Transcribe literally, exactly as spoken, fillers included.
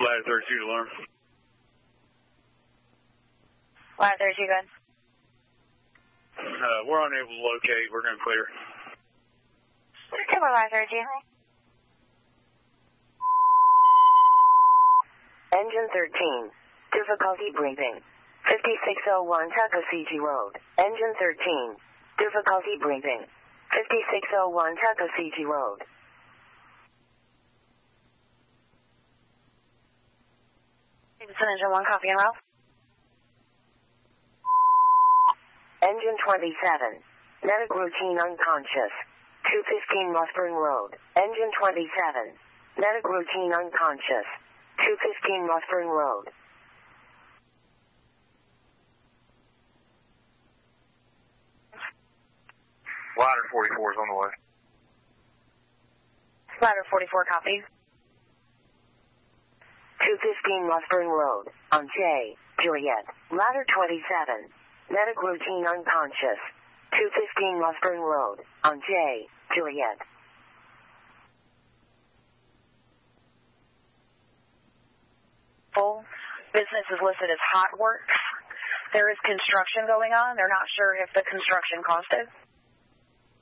Ladder thirty-two to alarm. Ladder thirty-two, go ahead. Uh, we're unable to locate. We're going to clear. Okay, we're Ladder thirty-two. Engine thirteen. Difficulty breathing. fifty-six oh one Tuckasegee Road. Engine thirteen. Difficulty breathing. fifty-six oh one Tuckasegee Road. Engine one, copy and roll. Engine twenty-seven. Medic routine unconscious. two fifteen Mossburn Road. Engine twenty-seven. Medic routine unconscious. two fifteen Mossburn Road. Ladder forty-four is on the way. Ladder forty-four, copy. two fifteen Mossburn Road. On J. Juliet. Ladder twenty-seven. Medic routine unconscious. two fifteen Mossburn Road. On J. Juliet. Full. Business is listed as Hot Works. There is construction going on. They're not sure if the construction caused it.